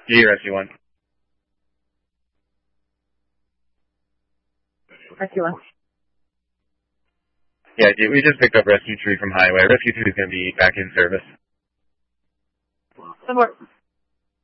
G, Rescue 1. Rescue 1. Yeah, G, we just picked up Rescue 3 from Highway. Rescue 3 is going to be back in service. Support.